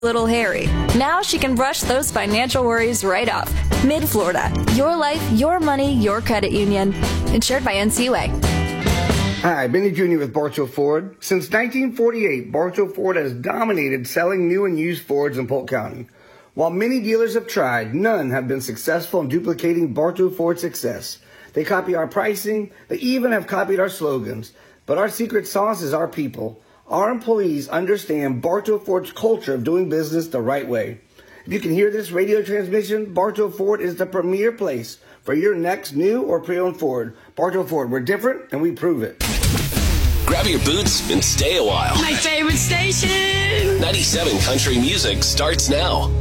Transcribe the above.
little hairy. Now she can brush those financial worries right off. Mid-Florida. Your life, your money, your credit union. Insured by NCUA. Hi, Benny Jr. with Bartow Ford. Since 1948, Bartow Ford has dominated selling new and used Fords in Polk County. While many dealers have tried, none have been successful in duplicating Bartow Ford's success. They copy our pricing. They even have copied our slogans. But our secret sauce is our people. Our employees understand Bartow Ford's culture of doing business the right way. If you can hear this radio transmission, Bartow Ford is the premier place for your next new or pre-owned Ford. Bartow Ford, we're different and we prove it. Grab your boots and stay a while. My favorite station. 97 Country Music starts now.